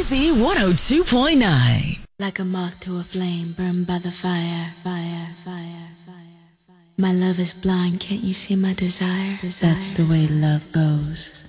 Easy 102.9. Like a moth to a flame, burned by the fire, fire, fire, fire. My love is blind, can't you see my desire? That's the way love goes.